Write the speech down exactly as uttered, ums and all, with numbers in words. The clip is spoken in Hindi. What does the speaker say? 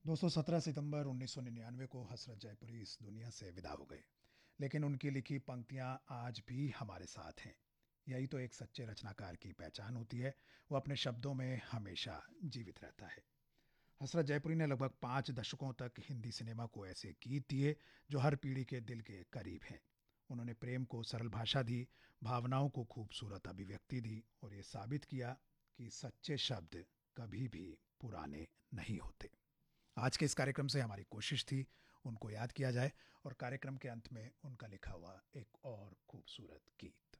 दो सौ सत्रह सितंबर उन्नीस सौ निन्यानवे को हसरत जयपुरी इस दुनिया से विदा हो गए, लेकिन उनकी लिखी पंक्तियां आज भी हमारे साथ हैं। यही तो एक सच्चे रचनाकार की पहचान होती है। वो अपने शब्दों में हमेशा जीवित रहता है। हसरत जयपुरी ने लगभग पाँच दशकों तक हिंदी सिनेमा को ऐसे गीत दिए जो हर पीढ़ी के दिल के करीब हैं। उन्होंने प्रेम को सरल भाषा दी, भावनाओं को खूबसूरत अभिव्यक्ति दी और ये साबित किया कि सच्चे शब्द कभी भी पुराने नहीं होते। आज के इस कार्यक्रम से हमारी कोशिश थी उनको याद किया जाए और कार्यक्रम के अंत में उनका लिखा हुआ एक और खूबसूरत गीत।